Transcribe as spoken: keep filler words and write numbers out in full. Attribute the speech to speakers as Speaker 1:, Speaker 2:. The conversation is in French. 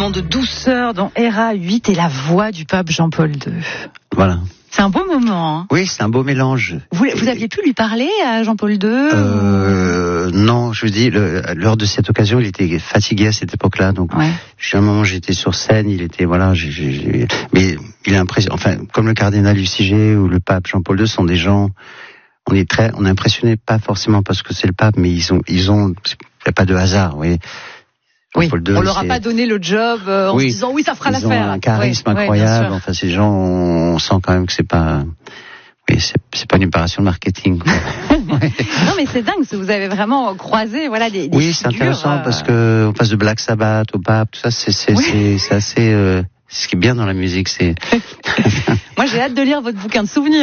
Speaker 1: moment de douceur dans R A huit et la voix du pape Jean-Paul deux.
Speaker 2: Voilà.
Speaker 1: C'est un beau moment. Hein.
Speaker 2: Oui, c'est un beau mélange.
Speaker 1: Vous, vous aviez pu lui parler à Jean-Paul deux
Speaker 2: euh, ou... Non, je vous dis, le, lors de cette occasion, il était fatigué à cette époque-là. Donc,
Speaker 1: ouais.
Speaker 2: à un moment, j'étais sur scène, il était, voilà, j'ai, j'ai, mais il est impressionnant. Enfin, comme le cardinal Luciger ou le pape Jean-Paul deux sont des gens, on est très, on est impressionné, pas forcément parce que c'est le pape, mais ils ont, ils ont, il n'y a pas de hasard, vous voyez.
Speaker 1: Oui, deux, on leur a c'est... pas donné le job euh, en
Speaker 2: oui,
Speaker 1: se disant oui, ça fera
Speaker 2: ils
Speaker 1: l'affaire.
Speaker 2: Ont un charisme oui, incroyable. Oui, enfin, ces gens, on sent quand même que c'est pas, oui, c'est, c'est pas une opération de marketing. Quoi.
Speaker 1: Ouais. Non, mais c'est dingue. Vous avez vraiment croisé, voilà, des. des
Speaker 2: oui,
Speaker 1: figures,
Speaker 2: c'est intéressant
Speaker 1: euh...
Speaker 2: parce que on passe de Black Sabbath au pape, tout ça, c'est, c'est, oui. c'est, c'est assez. Euh, ce qui est bien dans la musique, c'est.
Speaker 1: Moi, j'ai hâte de lire votre bouquin de souvenirs.